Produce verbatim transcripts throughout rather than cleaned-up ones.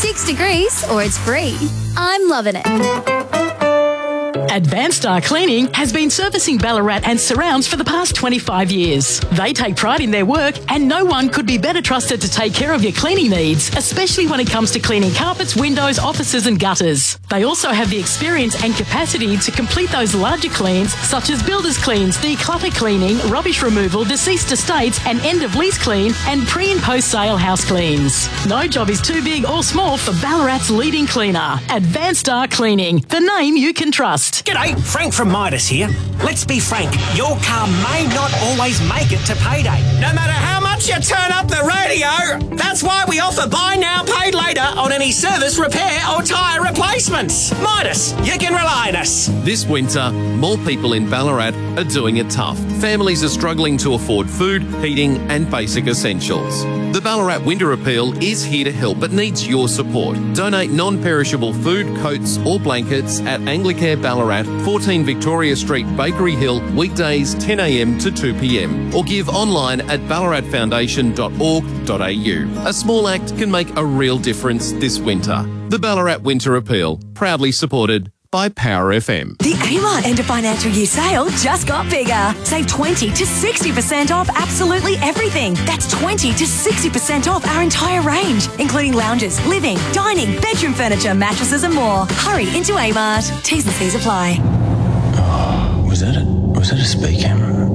Six degrees or it's free. I'm loving it. Advanced Star Cleaning has been servicing Ballarat and surrounds for the past twenty-five years. They take pride in their work and no one could be better trusted to take care of your cleaning needs, especially when it comes to cleaning carpets, windows, offices and gutters. They also have the experience and capacity to complete those larger cleans such as builders cleans, declutter cleaning, rubbish removal, deceased estates and end of lease clean and pre and post sale house cleans. No job is too big or small for Ballarat's leading cleaner. Advanced Star Cleaning, the name you can trust. G'day, Frank from Midas here. Let's be frank, your car may not always make it to payday. No matter how much you turn up the radio, that's why we offer buy now, paid later on any service, repair or tyre replacements. Midas, you can rely on us. This winter, more people in Ballarat are doing it tough. Families are struggling to afford food, heating and basic essentials. The Ballarat Winter Appeal is here to help but needs your support. Donate non-perishable food, coats or blankets at Anglicare Ballarat, fourteen Victoria Street, Bakery Hill, weekdays ten a m to two p m or give online at ballarat foundation dot org dot a u. A small act can make a real difference this winter. The Ballarat Winter Appeal, proudly supported by Power F M. The Amart end of financial year sale just got bigger. Save twenty to sixty percent off absolutely everything. That's twenty to sixty percent off our entire range, including lounges, living, dining, bedroom furniture, mattresses and more. Hurry into Amart. T's and C's apply. Oh, was that a, was that a speed camera?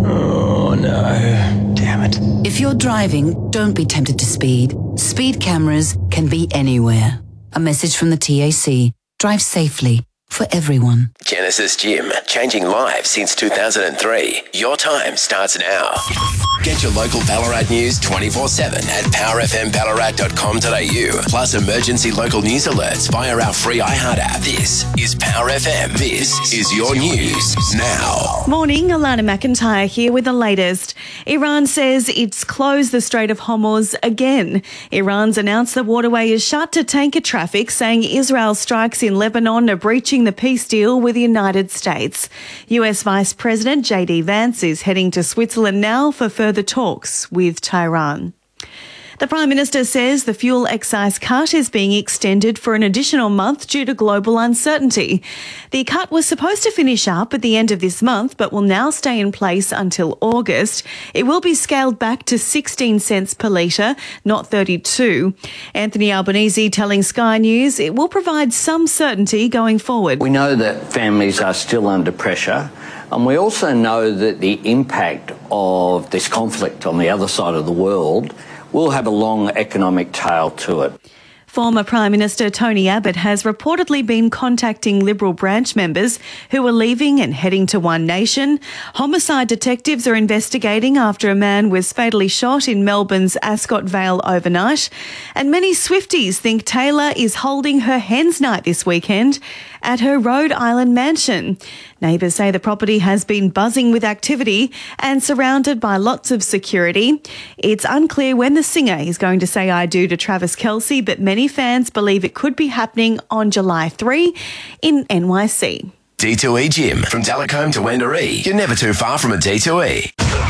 Oh no. Damn it. If you're driving, don't be tempted to speed. Speed cameras can be anywhere. A message from the T A C. Drive safely. For everyone. Genesis Gym, changing lives since two thousand three. Your time starts now. Get your local Ballarat news twenty-four seven at power f m ballarat dot com dot a u. Plus emergency local news alerts via our free iHeart app. This is Power F M. This is your news now. Morning, Alana McIntyre here with the latest. Iran says it's closed the Strait of Hormuz again. Iran's announced the waterway is shut to tanker traffic, saying Israel strikes in Lebanon are breaching the peace deal with the United States. U S Vice President J D Vance is heading to Switzerland now for further talks with Tehran. The Prime Minister says the fuel excise cut is being extended for an additional month due to global uncertainty. The cut was supposed to finish up at the end of this month, but will now stay in place until August. It will be scaled back to sixteen cents per litre, not thirty-two. Anthony Albanese telling Sky News it will provide some certainty going forward. We know that families are still under pressure. And we also know that the impact of this conflict on the other side of the world will have a long economic tail to it. Former Prime Minister Tony Abbott has reportedly been contacting Liberal branch members who are leaving and heading to One Nation. Homicide detectives are investigating after a man was fatally shot in Melbourne's Ascot Vale overnight. And many Swifties think Taylor is holding her hens night this weekend at her Rhode Island mansion. Neighbours say the property has been buzzing with activity and surrounded by lots of security. It's unclear when the singer is going to say I do to Travis Kelce, but many fans believe it could be happening on July third in N Y C. D two E Gym, from Delacombe to Wendouree. You're never too far from a D two E.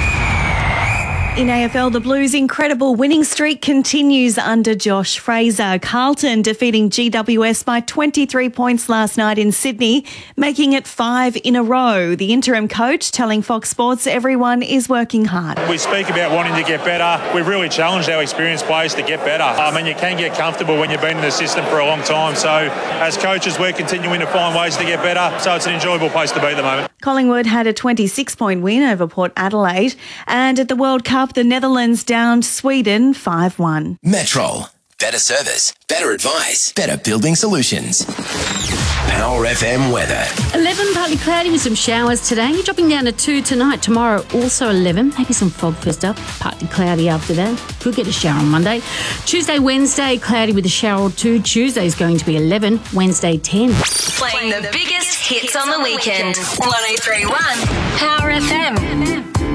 In A F L, the Blues' incredible winning streak continues under Josh Fraser. Carlton defeating G W S by twenty-three points last night in Sydney, making it five in a row. The interim coach telling Fox Sports everyone is working hard. We speak about wanting to get better. We've really challenged our experienced players to get better. I mean, you can get comfortable when you've been in the system for a long time. So as coaches, we're continuing to find ways to get better. So it's an enjoyable place to be at the moment. Collingwood had a twenty-six point win over Port Adelaide. And at the World Cup, the Netherlands downed Sweden five one. Metro. Better service, better advice, better building solutions. Power F M weather. eleven, partly cloudy with some showers today. Dropping down to two tonight. Tomorrow, also eleven. Maybe some fog first up. Partly cloudy after that. Could get a shower on Monday. Tuesday, Wednesday, cloudy with a shower or two. Tuesday is going to be eleven. Wednesday, ten. Playing the biggest hits on the weekend. one oh three point one Power F M.